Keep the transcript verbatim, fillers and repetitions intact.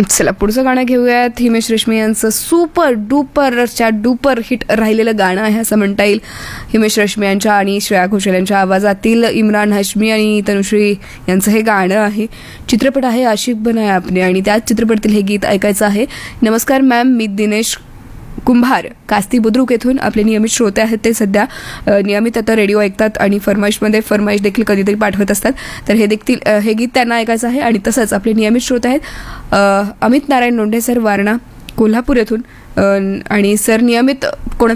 चला पुढचं गाणं घेऊयात. हिमेश रेशमिया यांचं सुपर डुपरच्या डुपर हिट राहिलेलं गाणं आहे असं म्हणता येईल. हिमेश रेशमिया यांच्या आणि श्रेया घोषाल यांच्या आवाजातील इम्रान हाशमी आणि तनुश्री यांचं हे गाणं आहे. चित्रपट आहे आशिक बनाया आपने आणि त्याच चित्रपटातील हे गीत ऐकायचं आहे. नमस्कार मॅम, मी दिनेश कुंभार कास्ती बुद्रुक येथून. आपले नियमित श्रोते आहेत, ते सध्या नियमित आता रेडिओ ऐकतात आणि फरमाईशमध्ये फरमाईश देखील कधीतरी पाठवत असतात. तर हे देखील हे गीत त्यांना ऐकायचं आहे. आणि तसंच आपले नियमित श्रोते आहेत अमित नारायण लोंढे सर, वारणा कोल्हापूर येथून. आणि सर नियमित कोण